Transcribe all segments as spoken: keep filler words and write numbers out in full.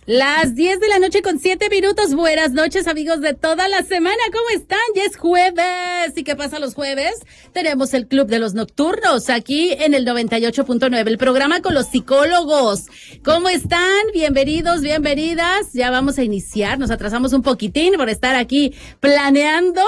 Las diez de la noche con siete minutos. Buenas noches, amigos de toda la semana. ¿Cómo están? Ya es jueves. ¿Y qué pasa los jueves? Tenemos el Club de los Nocturnos aquí en el noventa y ocho punto nueve, el programa con los psicólogos. ¿Cómo están? Bienvenidos, bienvenidas. Ya vamos a iniciar. Nos atrasamos un poquitín por estar aquí planeando.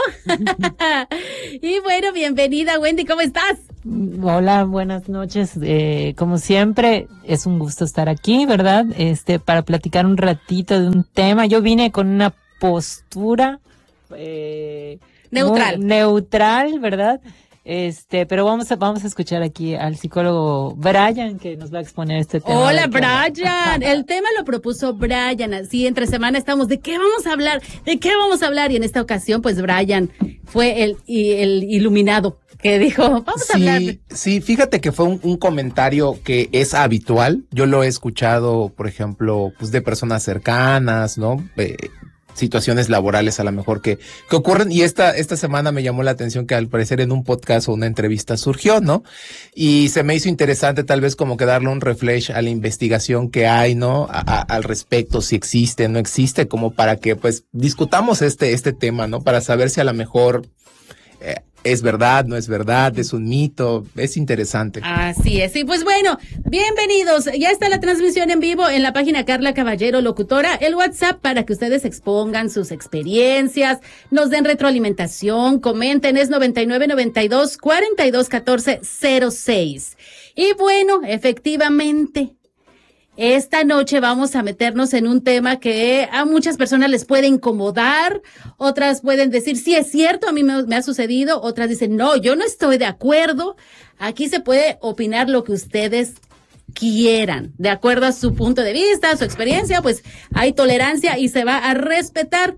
Y bueno, bienvenida, Wendy. ¿Cómo estás? Hola, buenas noches. Eh, como siempre, es un gusto estar aquí, ¿verdad? Este, para platicar un ratito de un tema. Yo vine con una postura eh, neutral, neutral, ¿verdad? Este, pero vamos a vamos a escuchar aquí al psicólogo Brian, que nos va a exponer este tema. Hola, Brian. El tema lo propuso Brian. Así entre semana estamos, ¿de qué vamos a hablar? ¿De qué vamos a hablar? Y en esta ocasión, pues Brian fue el, el iluminado que dijo, vamos sí, a hablar. Sí, fíjate que fue un, un comentario que es habitual. Yo lo he escuchado, por ejemplo, pues de personas cercanas, ¿no? Eh, situaciones laborales a lo mejor que, que ocurren, y esta, esta semana me llamó la atención que al parecer en un podcast o una entrevista surgió, ¿no? Y se me hizo interesante tal vez como que darle un refresh a la investigación que hay, ¿no? A, a, al respecto, si existe, no existe, como para que pues discutamos este, este tema, ¿no? Para saber si a lo mejor eh, es verdad, no es verdad, es un mito, es interesante. Así es, y pues bueno, bienvenidos, ya está la transmisión en vivo en la página Carla Caballero Locutora, el WhatsApp para que ustedes expongan sus experiencias, nos den retroalimentación, comenten, es noventa y nueve, noventa y dos, cuarenta y dos, catorce, cero seis. Y bueno, efectivamente, esta noche vamos a meternos en un tema que a muchas personas les puede incomodar, otras pueden decir, sí es cierto, a mí me, me ha sucedido, otras dicen, no, yo no estoy de acuerdo. Aquí se puede opinar lo que ustedes quieran, de acuerdo a su punto de vista, a su experiencia, pues hay tolerancia y se va a respetar.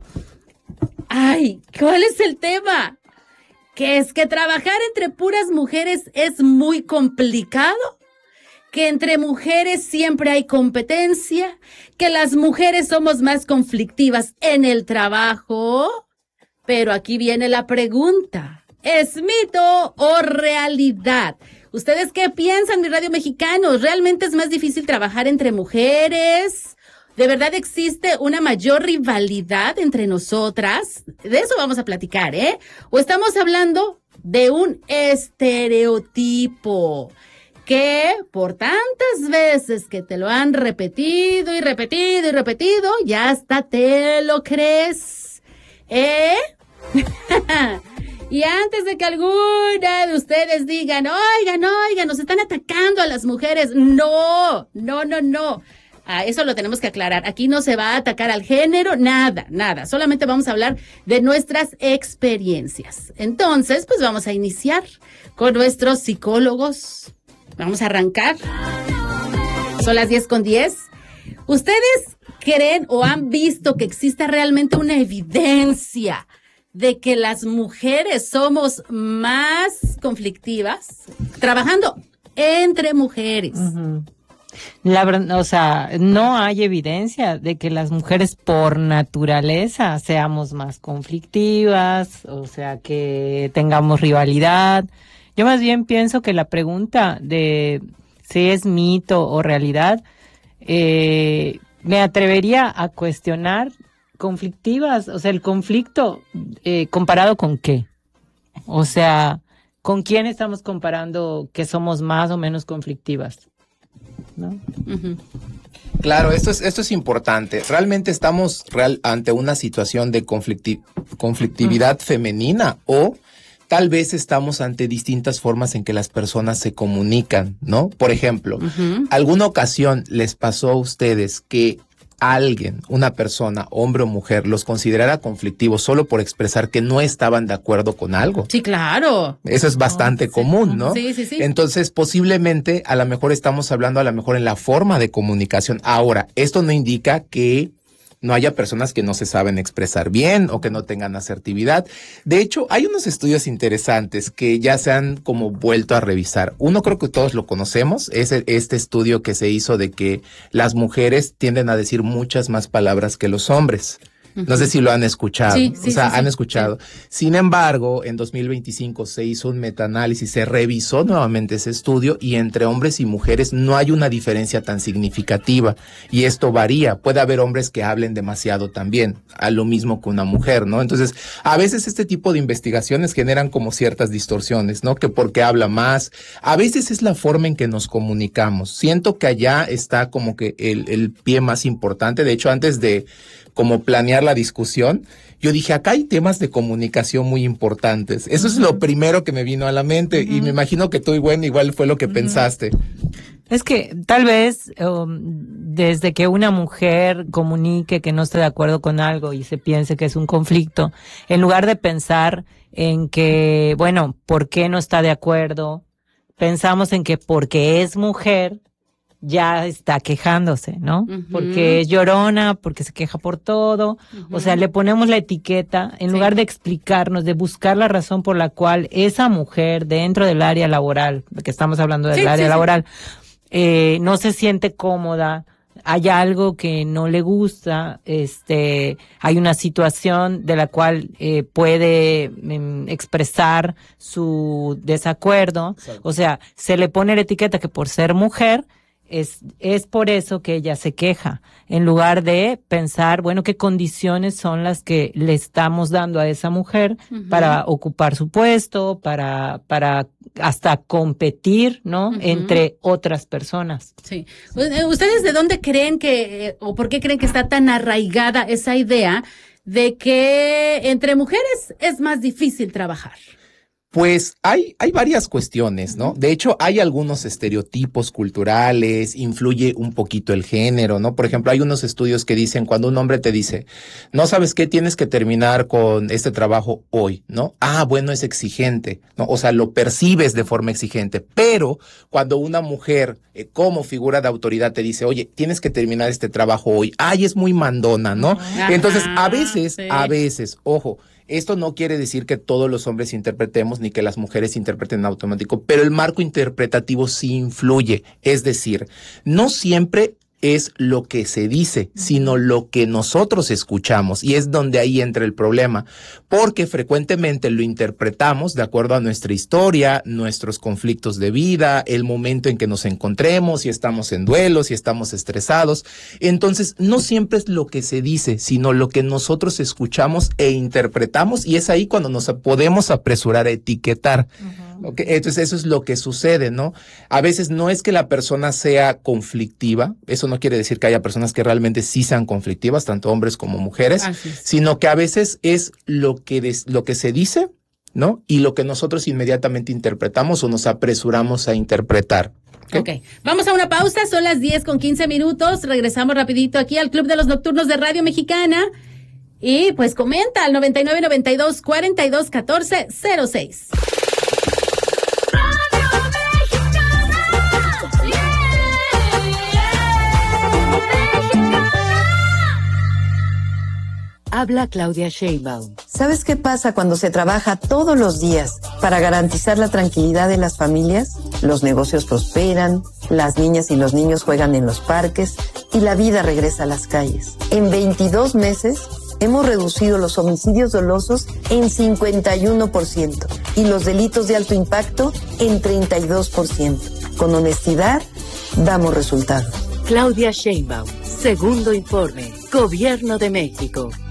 Ay, ¿cuál es el tema? Que es que trabajar entre puras mujeres es muy complicado. Que entre mujeres siempre hay competencia, que las mujeres somos más conflictivas en el trabajo. Pero aquí viene la pregunta, ¿es mito o realidad? ¿Ustedes qué piensan, mi radio mexicanos? ¿Realmente es más difícil trabajar entre mujeres? ¿De verdad existe una mayor rivalidad entre nosotras? De eso vamos a platicar, ¿eh? ¿O estamos hablando de un estereotipo que por tantas veces que te lo han repetido y repetido y repetido, ya hasta te lo crees? ¿Eh? Y antes de que alguna de ustedes digan, oigan, oigan, nos están atacando a las mujeres. No, no, no, no. Ah, eso lo tenemos que aclarar. Aquí no se va a atacar al género, nada, nada. Solamente vamos a hablar de nuestras experiencias. Entonces, pues vamos a iniciar con nuestros psicólogos. Vamos a arrancar. Son las diez con diez. ¿Ustedes creen o han visto que exista realmente una evidencia de que las mujeres somos más conflictivas trabajando entre mujeres? Uh-huh. La verdad, o sea, no hay evidencia de que las mujeres por naturaleza seamos más conflictivas, o sea, que tengamos rivalidad. Yo más bien pienso que la pregunta de si es mito o realidad, eh, me atrevería a cuestionar conflictivas, o sea, el conflicto, eh, ¿comparado con qué? O sea, ¿con quién estamos comparando que somos más o menos conflictivas? ¿No? Uh-huh. Claro, esto es, esto es importante. Realmente estamos real, ante una situación de conflicti- conflictividad uh-huh. femenina, o tal vez estamos ante distintas formas en que las personas se comunican, ¿no? Por ejemplo, uh-huh. ¿alguna ocasión les pasó a ustedes que alguien, una persona, hombre o mujer, los considerara conflictivos solo por expresar que no estaban de acuerdo con algo? Sí, claro. Eso es bastante oh, común, sí. ¿no? Sí, sí, sí. Entonces, posiblemente, a lo mejor estamos hablando a lo mejor en la forma de comunicación. Ahora, esto no indica que no haya personas que no se saben expresar bien o que no tengan asertividad. De hecho, hay unos estudios interesantes que ya se han como vuelto a revisar. Uno creo que todos lo conocemos, es este estudio que se hizo de que las mujeres tienden a decir muchas más palabras que los hombres. Uh-huh. No sé si lo han escuchado. Sí, sí, o sea, sí, han sí, escuchado. Sí. Sin embargo, en dos mil veinticinco se hizo un metaanálisis, se revisó nuevamente ese estudio y entre hombres y mujeres no hay una diferencia tan significativa. Y esto varía. Puede haber hombres que hablen demasiado también, a lo mismo que una mujer, ¿no? Entonces, a veces este tipo de investigaciones generan como ciertas distorsiones, ¿no? Que porque habla más. A veces es la forma en que nos comunicamos. Siento que allá está como que el, el pie más importante. De hecho, antes de como planear la discusión, yo dije, acá hay temas de comunicación muy importantes. Eso uh-huh. es lo primero que me vino a la mente uh-huh. y me imagino que tú, Gwen, igual fue lo que uh-huh. pensaste. Es que tal vez um, desde que una mujer comunique que no esté de acuerdo con algo y se piense que es un conflicto, en lugar de pensar en que, bueno, ¿por qué no está de acuerdo? Pensamos en que porque es mujer ya está quejándose, ¿no? Uh-huh. Porque es llorona, porque se queja por todo. Uh-huh. O sea, le ponemos la etiqueta en sí. lugar de explicarnos, de buscar la razón por la cual esa mujer dentro del área laboral, porque estamos hablando del sí, área sí, laboral, sí. Eh, no se siente cómoda, hay algo que no le gusta, este, hay una situación de la cual eh, puede eh, expresar su desacuerdo. Sí. O sea, se le pone la etiqueta que por ser mujer Es, es por eso que ella se queja, en lugar de pensar, bueno, qué condiciones son las que le estamos dando a esa mujer uh-huh. para ocupar su puesto, para, para hasta competir, ¿no? Uh-huh. Entre otras personas. Sí. ¿Ustedes de dónde creen que, o por qué creen que está tan arraigada esa idea de que entre mujeres es más difícil trabajar? Pues hay, hay varias cuestiones, ¿no? De hecho, hay algunos estereotipos culturales, influye un poquito el género, ¿no? Por ejemplo, hay unos estudios que dicen, cuando un hombre te dice, no sabes qué, tienes que terminar con este trabajo hoy, ¿no? Ah, bueno, es exigente, ¿no? O sea, lo percibes de forma exigente, pero cuando una mujer, eh, como figura de autoridad te dice, oye, tienes que terminar este trabajo hoy, ay, es muy mandona, ¿no? Ajá, entonces, a veces, sí. a veces, ojo, esto no quiere decir que todos los hombres interpretemos ni que las mujeres interpreten en automático, pero el marco interpretativo sí influye. Es decir, no siempre es lo que se dice, sino lo que nosotros escuchamos, y es donde ahí entra el problema, porque frecuentemente lo interpretamos de acuerdo a nuestra historia, nuestros conflictos de vida, el momento en que nos encontremos, si estamos en duelo, si estamos estresados. Entonces, no siempre es lo que se dice, sino lo que nosotros escuchamos e interpretamos, y es ahí cuando nos podemos apresurar a etiquetar. Uh-huh. Okay, entonces eso es lo que sucede, ¿no? A veces no es que la persona sea conflictiva, eso no quiere decir que haya personas que realmente sí sean conflictivas, tanto hombres como mujeres, sino que a veces es lo que, des, lo que se dice, ¿no? Y lo que nosotros inmediatamente interpretamos o nos apresuramos a interpretar. Ok, vamos a una pausa, son las diez con quince minutos, regresamos rapidito aquí al Club de los Nocturnos de Radio Mexicana y pues comenta al noventa y nueve, noventa y dos, cuarenta y dos, catorce, cero seis. Habla Claudia Sheinbaum. ¿Sabes qué pasa cuando se trabaja todos los días para garantizar la tranquilidad de las familias? Los negocios prosperan, las niñas y los niños juegan en los parques y la vida regresa a las calles. En veintidós meses hemos reducido los homicidios dolosos en cincuenta y uno por ciento y los delitos de alto impacto en treinta y dos por ciento. Con honestidad, damos resultados. Claudia Sheinbaum, segundo informe, Gobierno de México.